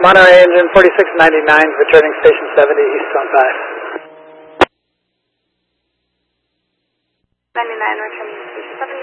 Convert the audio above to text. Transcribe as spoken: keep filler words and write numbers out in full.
Monterey engine forty-six ninety-nine, returning station seventy, east on five. ninety-nine, returning station seventy.